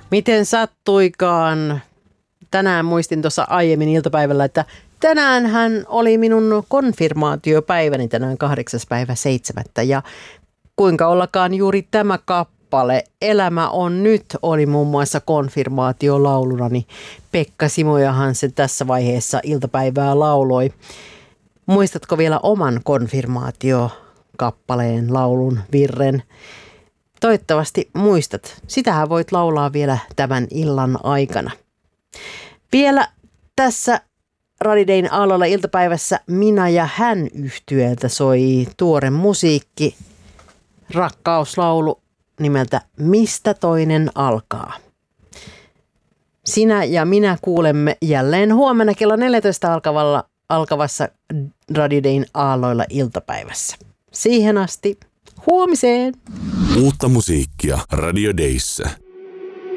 Miten sattuikaan? Tänään muistin tuossa aiemmin iltapäivällä, että tänäänhän oli minun konfirmaatiopäiväni tänään 8.7. Ja kuinka ollakaan juuri tämä kappale, Elämä on nyt, oli muun muassa konfirmaatiolaulunani. Pekka Simojahan se tässä vaiheessa iltapäivää lauloi. Muistatko vielä oman konfirmaatiokappaleen, laulun, virren? Toivottavasti muistat. Sitähän voit laulaa vielä tämän illan aikana. Vielä tässä Radio Dayn aalloilla iltapäivässä Minä ja hän -yhtyeeltä soi tuore musiikki, rakkauslaulu nimeltä Mistä toinen alkaa. Sinä ja minä kuulemme jälleen huomenna kello 14 alkavassa Radio Dayn aalloilla iltapäivässä. Siihen asti huomiseen! Uutta musiikkia Radio Dayssä.